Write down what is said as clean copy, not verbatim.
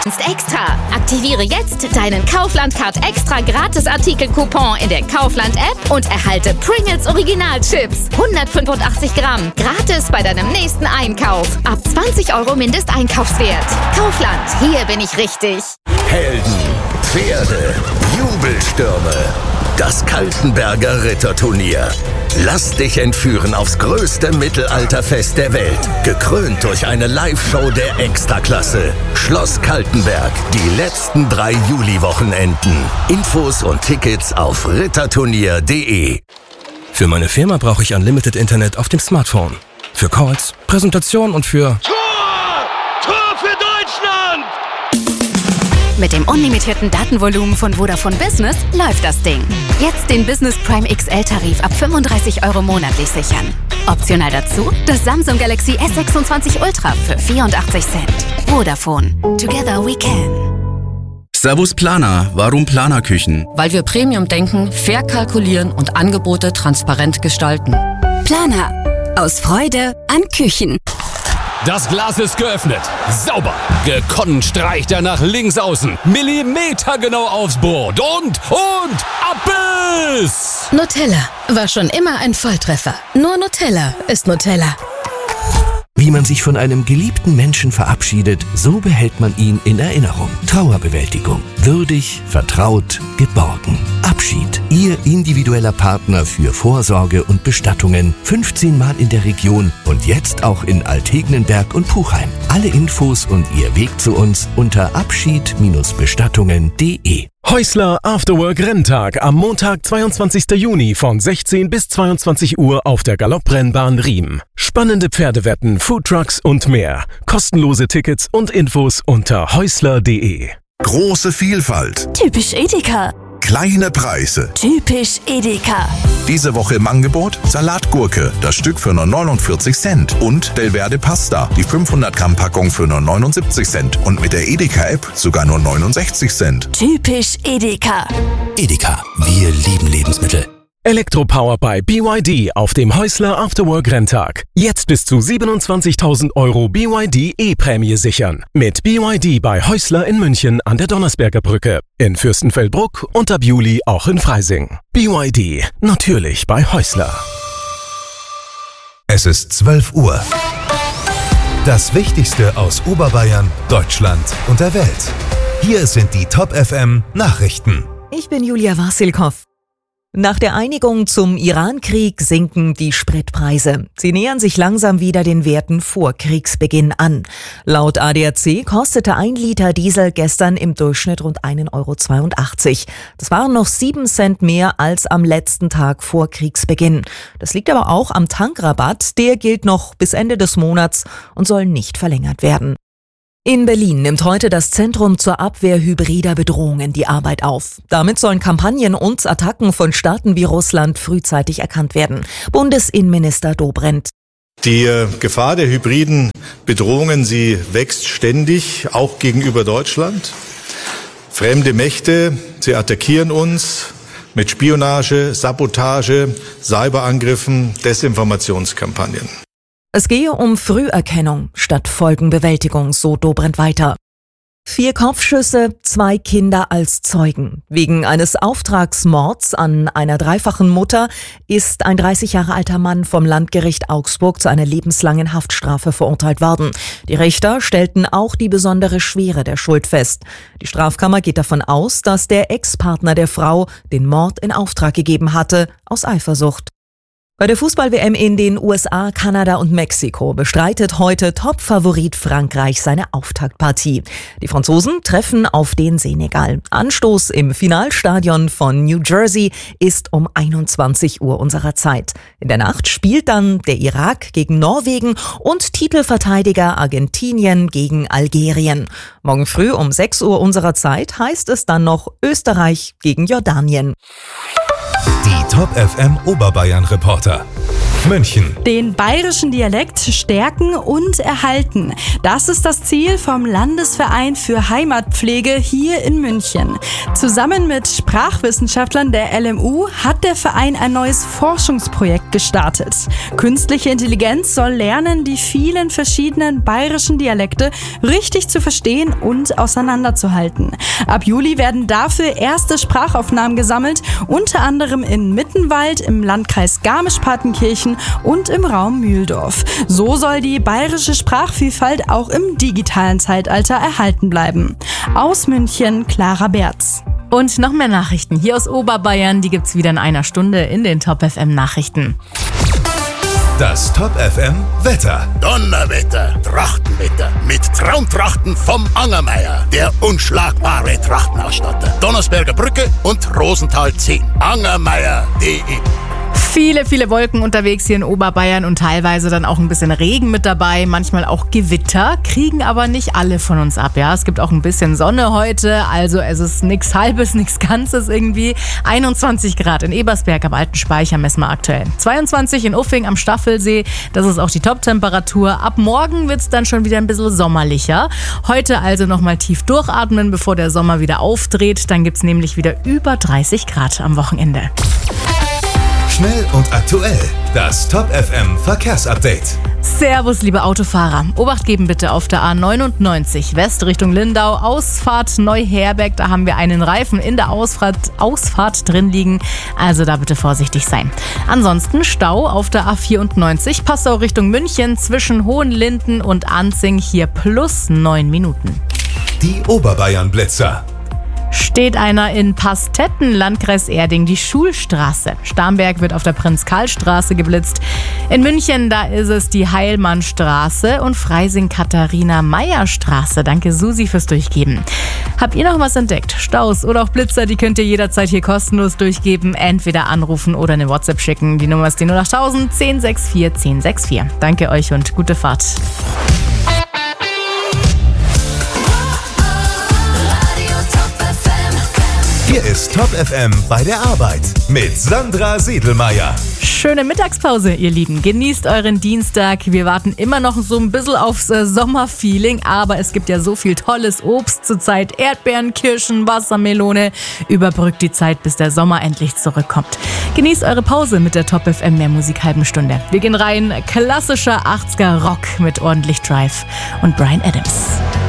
Ist extra. Aktiviere jetzt deinen Kaufland-Card extra Gratis-Artikel-Coupon in der Kaufland-App und erhalte Pringles Original-Chips. 185 Gramm. Gratis bei deinem nächsten Einkauf. Ab 20 € Mindesteinkaufswert. Kaufland, hier bin ich richtig. Helden, Pferde, Jubelstürme. Das Kaltenberger Ritterturnier. Lass dich entführen aufs größte Mittelalterfest der Welt. Gekrönt durch eine Live-Show der Extraklasse. Schloss Kaltenberg. Die letzten 3 Juli-Wochenenden. Infos und Tickets auf ritterturnier.de. Für meine Firma brauche ich Unlimited Internet auf dem Smartphone. Für Calls, Präsentationen und für... Tor für Deutschland! Mit dem unlimitierten Datenvolumen von Vodafone Business läuft das Ding. Jetzt den Business Prime XL-Tarif ab 35 € monatlich sichern. Optional dazu das Samsung Galaxy S26 Ultra für 84 Cent. Vodafone. Together we can. Servus Planer. Warum Planerküchen? Weil wir Premium denken, fair kalkulieren und Angebote transparent gestalten. Planer. Aus Freude an Küchen. Das Glas ist geöffnet. Sauber. Gekonnt streicht er nach links außen. Millimetergenau aufs Brot. Und Abbiss! Nutella war schon immer ein Volltreffer. Nur Nutella ist Nutella. Wie man sich von einem geliebten Menschen verabschiedet, so behält man ihn in Erinnerung. Trauerbewältigung. Würdig, vertraut, geborgen. Abschied. Ihr individueller Partner für Vorsorge und Bestattungen. 15 Mal in der Region und jetzt auch in Altegnenberg und Puchheim. Alle Infos und Ihr Weg zu uns unter abschied-bestattungen.de. Häusler Afterwork Renntag am Montag, 22. Juni von 16 bis 22 Uhr auf der Galopprennbahn Riem. Spannende Pferdewetten, Foodtrucks und mehr. Kostenlose Tickets und Infos unter häusler.de. Große Vielfalt. Typisch Edeka. Kleine Preise. Typisch Edeka. Diese Woche im Angebot Salatgurke, das Stück für nur 49 Cent. Und Belverde Pasta, die 500 Gramm Packung für nur 79 Cent. Und mit der Edeka-App sogar nur 69 Cent. Typisch Edeka. Edeka, wir lieben Lebensmittel. Elektropower bei BYD auf dem Häusler Afterwork Renntag. Jetzt bis zu 27.000 € BYD E-Prämie sichern. Mit BYD bei Häusler in München an der Donnersberger Brücke. In Fürstenfeldbruck und ab Juli auch in Freising. BYD, natürlich bei Häusler. Es ist 12 Uhr. Das Wichtigste aus Oberbayern, Deutschland und der Welt. Hier sind die Top FM Nachrichten. Ich bin Julia Wasilkow. Nach der Einigung zum Iran-Krieg sinken die Spritpreise. Sie nähern sich langsam wieder den Werten vor Kriegsbeginn an. Laut ADAC kostete 1 Liter Diesel gestern im Durchschnitt rund 1,82 €. Das waren noch 7 Cent mehr als am letzten Tag vor Kriegsbeginn. Das liegt aber auch am Tankrabatt. Der gilt noch bis Ende des Monats und soll nicht verlängert werden. In Berlin nimmt heute das Zentrum zur Abwehr hybrider Bedrohungen die Arbeit auf. Damit sollen Kampagnen und Attacken von Staaten wie Russland frühzeitig erkannt werden. Bundesinnenminister Dobrindt. Die Gefahr der hybriden Bedrohungen, sie wächst ständig, auch gegenüber Deutschland. Fremde Mächte, sie attackieren uns mit Spionage, Sabotage, Cyberangriffen, Desinformationskampagnen. Es gehe um Früherkennung statt Folgenbewältigung, so Dobrindt weiter. 4 Kopfschüsse, 2 Kinder als Zeugen. Wegen eines Auftragsmords an einer dreifachen Mutter ist ein 30 Jahre alter Mann vom Landgericht Augsburg zu einer lebenslangen Haftstrafe verurteilt worden. Die Richter stellten auch die besondere Schwere der Schuld fest. Die Strafkammer geht davon aus, dass der Ex-Partner der Frau den Mord in Auftrag gegeben hatte, aus Eifersucht. Bei der Fußball-WM in den USA, Kanada und Mexiko bestreitet heute Top-Favorit Frankreich seine Auftaktpartie. Die Franzosen treffen auf den Senegal. Anstoß im Finalstadion von New Jersey ist um 21 Uhr unserer Zeit. In der Nacht spielt dann der Irak gegen Norwegen und Titelverteidiger Argentinien gegen Algerien. Morgen früh um 6 Uhr unserer Zeit heißt es dann noch Österreich gegen Jordanien. Die Top FM Oberbayern Reporter. München. Den bayerischen Dialekt stärken und erhalten. Das ist das Ziel vom Landesverein für Heimatpflege hier in München. Zusammen mit Sprachwissenschaftlern der LMU hat der Verein ein neues Forschungsprojekt gestartet. Künstliche Intelligenz soll lernen, die vielen verschiedenen bayerischen Dialekte richtig zu verstehen und auseinanderzuhalten. Ab Juli werden dafür erste Sprachaufnahmen gesammelt, unter anderem in Mittenwald, im Landkreis Garmisch-Partenkirchen und im Raum Mühldorf. So soll die bayerische Sprachvielfalt auch im digitalen Zeitalter erhalten bleiben. Aus München, Clara Berz. Und noch mehr Nachrichten hier aus Oberbayern, die gibt's wieder in einer Stunde in den Top FM Nachrichten. Das Top FM Wetter. Donnerwetter, Trachtenwetter mit Traumtrachten vom Angermeier, der unschlagbare Trachtenausstatter. Donnersberger Brücke und Rosenthal 10. Angermeier.de. Viele Wolken unterwegs hier in Oberbayern und teilweise dann auch ein bisschen Regen mit dabei, manchmal auch Gewitter, kriegen aber nicht alle von uns ab. Ja, es gibt auch ein bisschen Sonne heute, also es ist nichts Halbes, nichts Ganzes irgendwie. 21 Grad in Ebersberg am Alten Speicher messen wir aktuell. 22 in Uffing am Staffelsee, das ist auch die Top-Temperatur. Ab morgen wird es dann schon wieder ein bisschen sommerlicher. Heute also nochmal tief durchatmen, bevor der Sommer wieder aufdreht. Dann gibt es nämlich wieder über 30 Grad am Wochenende. Schnell und aktuell. Das Top FM Verkehrsupdate. Servus, liebe Autofahrer. Obacht geben bitte auf der A99 West Richtung Lindau, Ausfahrt Neuherberg. Da haben wir einen Reifen in der Ausfahrt drin liegen. Also da bitte vorsichtig sein. Ansonsten Stau auf der A94 Passau Richtung München zwischen Hohenlinden und Anzing. Hier plus 9 Minuten. Die Oberbayern-Blitzer. Steht einer in Pastetten, Landkreis Erding, die Schulstraße. Starnberg wird auf der Prinz-Karl-Straße geblitzt. In München, da ist es die Heilmannstraße und Freising-Katharina-Meyer-Straße. Danke Susi fürs Durchgeben. Habt ihr noch was entdeckt? Staus oder auch Blitzer, die könnt ihr jederzeit hier kostenlos durchgeben. Entweder anrufen oder eine WhatsApp schicken. Die Nummer ist die 08000 1064 1064. Danke euch und gute Fahrt. Hier ist Top FM bei der Arbeit mit Sandra Siedelmeier. Schöne Mittagspause, ihr Lieben. Genießt euren Dienstag. Wir warten immer noch so ein bisschen aufs Sommerfeeling, aber es gibt ja so viel tolles Obst zurzeit. Erdbeeren, Kirschen, Wassermelone. Überbrückt die Zeit, bis der Sommer endlich zurückkommt. Genießt eure Pause mit der Top FM mehr Musik halben Stunde. Wir gehen rein. Klassischer 80er Rock mit ordentlich Drive und Bryan Adams.